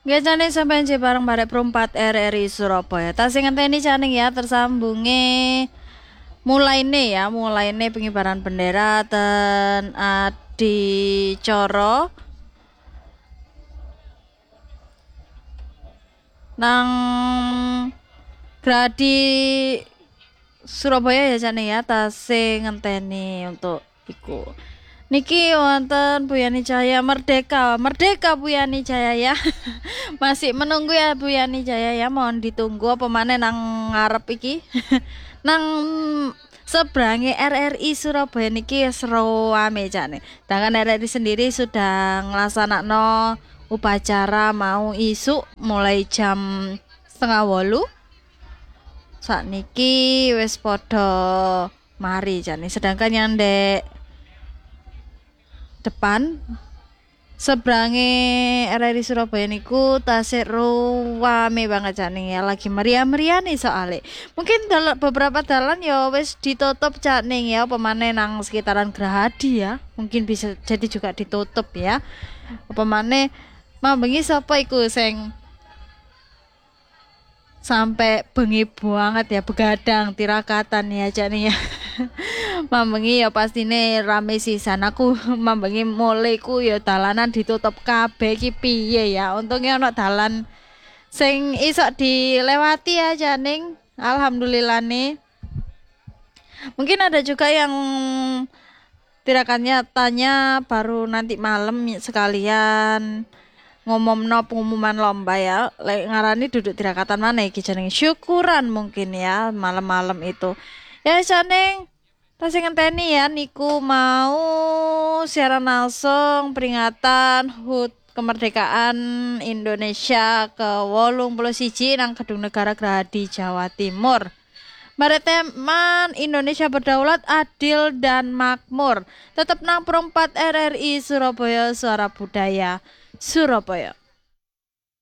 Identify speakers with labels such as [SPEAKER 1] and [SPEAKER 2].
[SPEAKER 1] Nggih jane sampeyan je bareng barek perempat RRI Surabaya. Tasih ngenteni jane ya tersambunge mulaine pengibaran bendera ten adicara nang Gradi Surabaya ya jane ya tasih ngenteni untuk iku. Niki wonten Bu Yani Jaya Merdeka, Merdeka Bu Yani Jaya ya. Masih menunggu ya Bu Yani Jaya ya, mohon ditunggu apa maneh nang ngarep iki. Nang sebrange RRI Surabaya niki seru ame jane. Sedangkan RRI sendiri sudah nglaksanakno upacara mau isuk mulai jam setengah wolu. Sakniki wis padha mari jane. Sedangkan yang dek depan sebrange RRI Surabaya niku tasik ruwame banget jane ya lagi meriah-meriah nih soalnya mungkin beberapa dalan ya wis ditutup jane ya pemane nang sekitaran Gerahadi ya mungkin bisa jadi juga ditutup ya pemane mambengi sapa iku sing sampai bengi banget ya begadang tirakatan ya jane ya mambengi ya pastine rame sisan aku mambengi mulai ku ya dalanan ditutup kabeh iki piye ya untungnya ana dalan sing iso dilewati ya janing alhamdulillah nih mungkin ada juga yang tirakannya tanya baru nanti malam sekalian ngomongno pengumuman lomba ya lek ngarani duduk tirakatan mana iki jenenge syukuran mungkin ya malam-malam itu ya janing tasih ngenteni ya niku mau siaran langsung peringatan HUT kemerdekaan Indonesia ke-81 nang Gedung Negara Gerahadi Jawa Timur. Teman Indonesia berdaulat, adil dan makmur. Tetap nang perempat RRI Surabaya Suara Budaya Surabaya.